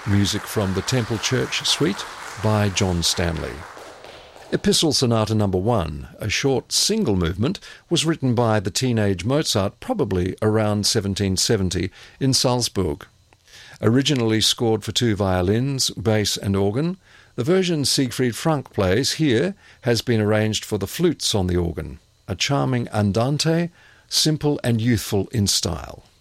Music from the Temple Church Suite by John Stanley. Epistle Sonata No. 1, a short single movement, was written by the teenage Mozart probably around 1770 in Salzburg. Originally scored for 2 violins, bass and organ, the version Siegfried Frank plays here has been arranged for the flutes on the organ, a charming andante, simple and youthful in style.